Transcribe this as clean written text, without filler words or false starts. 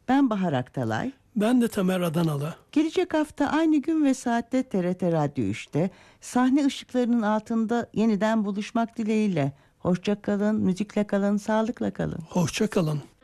Ben Bahar Aktalay. Ben de Tamer Adanalı. Gelecek hafta aynı gün ve saatte TRT Radyo 3'te sahne ışıklarının altında yeniden buluşmak dileğiyle. Hoşça kalın, müzikle kalın, sağlıkla kalın. Hoşça kalın.